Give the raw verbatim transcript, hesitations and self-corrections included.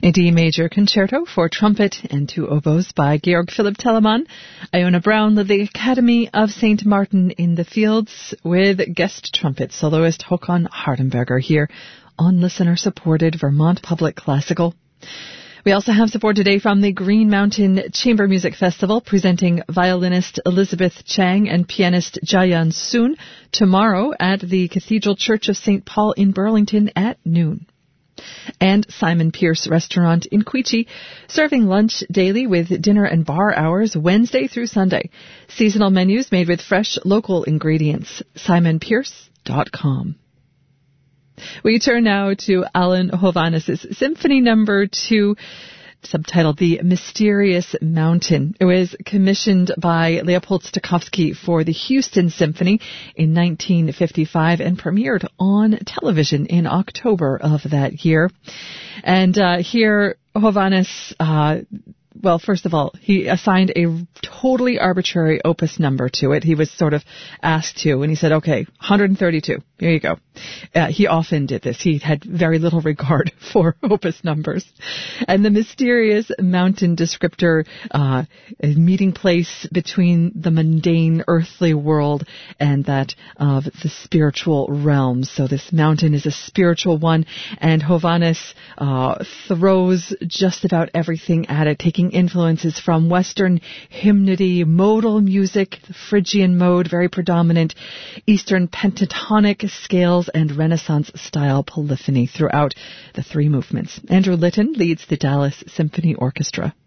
A D major concerto for trumpet and two oboes by Georg Philipp Telemann. Iona Brown led the Academy of Saint Martin in the Fields with guest trumpet soloist Håkon Hardenberger here on listener-supported Vermont Public Classical. We also have support today from the Green Mountain Chamber Music Festival, presenting violinist Elizabeth Chang and pianist Jayan Soon tomorrow at the Cathedral Church of Saint Paul in Burlington at noon. And Simon Pierce Restaurant in Queechee, serving lunch daily with dinner and bar hours Wednesday through Sunday. Seasonal menus made with fresh local ingredients. simon pierce dot com. We turn now to Alan Hovhaness' Symphony Number Two, subtitled The Mysterious Mountain. It was commissioned by Leopold Stokowski for the Houston Symphony in nineteen fifty-five and premiered on television in October of that year. And uh, here, Hovhaness, uh, well, first of all, he assigned a totally arbitrary opus number to it. He was sort of asked to, and he said, okay, one hundred thirty-two. Here you go. Uh, he often did this. He had very little regard for opus numbers. And the mysterious mountain descriptor, uh, a meeting place between the mundane earthly world and that of the spiritual realms. So this mountain is a spiritual one, and Hovhaness uh, throws just about everything at it, taking influences from Western hymnody, modal music, the Phrygian mode, very predominant, Eastern pentatonic scales, and Renaissance-style polyphony throughout the three movements. Andrew Litton leads the Dallas Symphony Orchestra.